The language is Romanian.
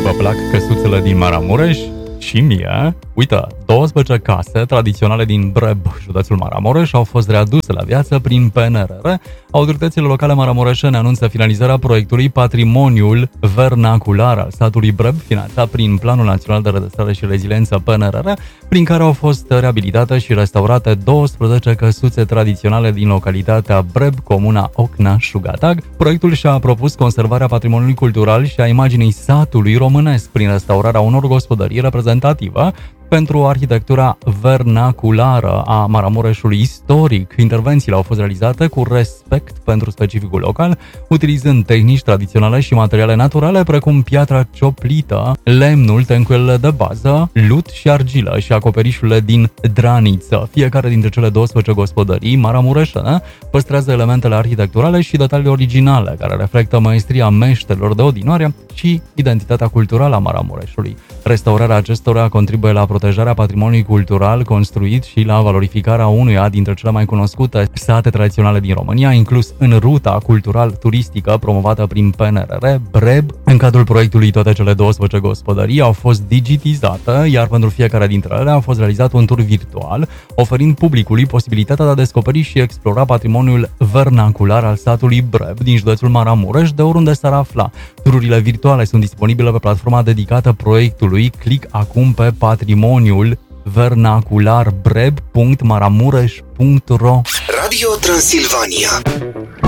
Vă plac căsuțele din Maramureș? Și mie. Uite, 12 case tradiționale din Breb, județul Maramureș, au fost readuse la viață prin PNRR. Autoritățile locale maramureșene anunță finalizarea proiectului Patrimoniul Vernacular al satului Breb, finanțat prin Planul Național de Redresare și Reziliență PNRR, prin care au fost reabilitate și restaurate 12 căsuțe tradiționale din localitatea Breb, comuna Ocna-Șugatag. Proiectul și-a propus conservarea patrimoniului cultural și a imaginii satului românesc prin restaurarea unor gospodării reprezentative pentru arhitectura vernaculară a Maramureșului istoric. Intervențiile au fost realizate cu respect pentru specificul local, utilizând tehnici tradiționale și materiale naturale precum piatra cioplită, lemnul, tencuielile de bază, lut și argilă și acoperișurile din draniță. Fiecare dintre cele 12 gospodării maramureșene păstrează elementele arhitecturale și detaliile originale, care reflectă maestria meșterilor de odinoare și identitatea culturală a Maramureșului. Restaurarea acestora contribuie la protejarea patrimoniului cultural construit și la valorificarea unuia dintre cele mai cunoscute sate tradiționale din România, inclus în ruta cultural-turistică promovată prin PNRR, Breb. În cadrul proiectului, toate cele 12 gospodării au fost digitizate, iar pentru fiecare dintre ele a fost realizat un tur virtual, oferind publicului posibilitatea de a descoperi și explora patrimoniul vernacular al satului Breb din județul Maramureș, de oriunde s-ar afla. Tururile virtuale sunt disponibile pe platforma dedicată proiectului. Click acum pe patrimoniul vernacular breb.maramureș.ro. Radio Transilvania.